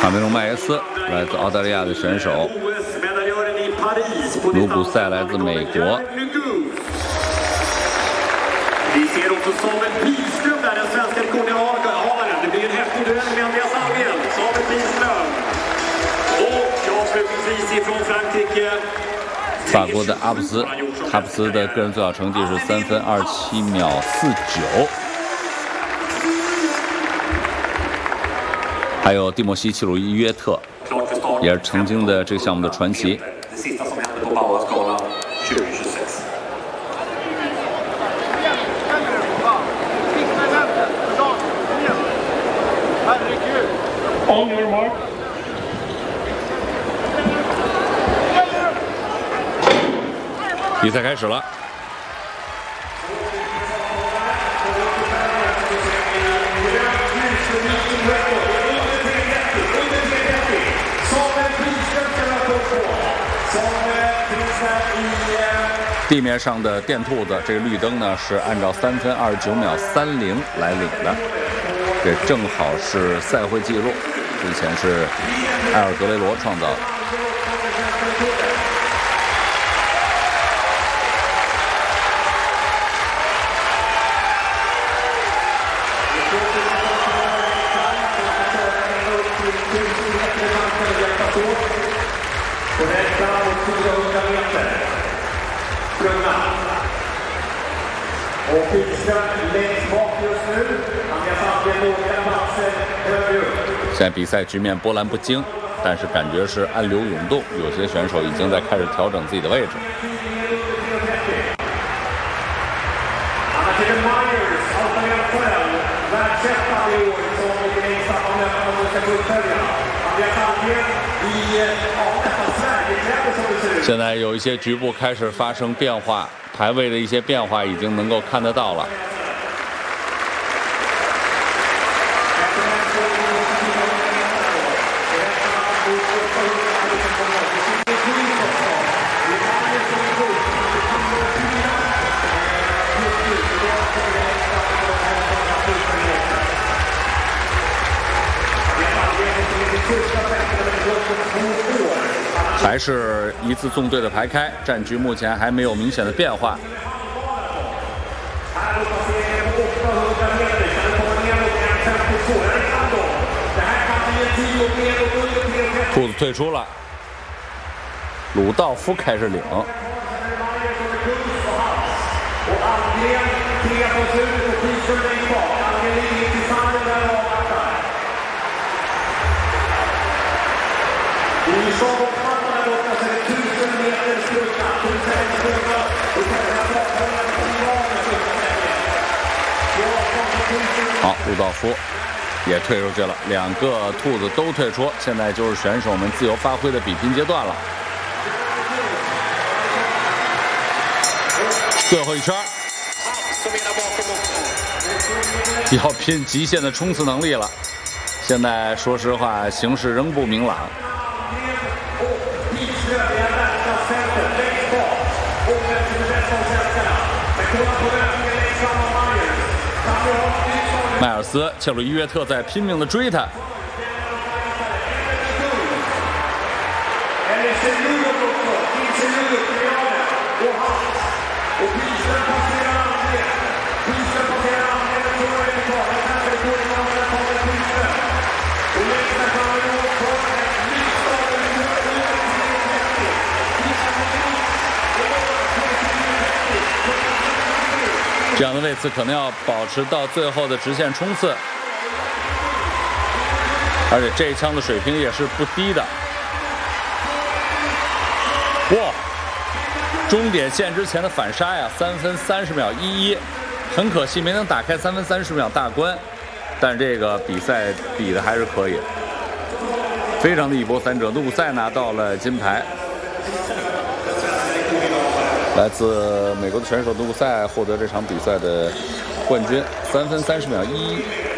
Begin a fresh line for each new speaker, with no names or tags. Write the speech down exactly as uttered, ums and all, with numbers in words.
卡梅隆·麦耶斯来自澳大利亚的选手，卢古塞来自美国。
Vi ser också Samuel Pilström där, den svenska rekordinnehavaren. Det blir en häftig duell med Andreas Almgren. Samuel Pilström. Och avslutningsvis ifrån Frankrike.
法国的阿布斯，阿布斯的个人最好成绩是三分二七秒四九。还有蒂莫西·切鲁伊约特，也是曾经的这个项目的传奇。
On your mark.
比赛开始了。地面上的电兔子，这个绿灯呢是按照三分二十九秒三零来领的，这正好是赛会纪录。 之前是埃尔格雷罗创造的。现在比赛局面波澜不惊，但是感觉是暗流涌动，有些选手已经在开始调整自己的位置。现在有一些局部开始发生变化，排位的一些变化已经能够看得到了。 还是一次纵队的排开，战局目前还没有明显的变化。兔子退出了，鲁道夫开始领。 好，鲁道夫也退出去了，两个兔子都退出，现在就是选手们自由发挥的比拼阶段了。最后一圈，要拼极限的冲刺能力了。现在说实话，形势仍不明朗。 迈尔斯、切鲁伊约特在拼命的追他。这样的位次可能要保持到最后的直线冲刺，而且这一枪的水平也是不低的。哇！终点线之前的反杀呀，三分三十秒一一，很可惜没能打开三分三十秒大关，但这个比赛比的还是可以，非常的一波三折。卢古塞拿到了金牌。 来自美国的选手卢古塞获得这场比赛的冠军，三分三十秒一一。